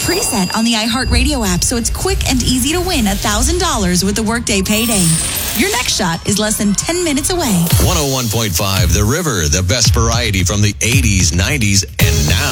preset on the iHeartRadio app, so it's quick and easy to win $1,000 with the Workday payday. Your next shot is less than 10 minutes away. 101.5 The River, the best variety from the 80s, 90s, and now.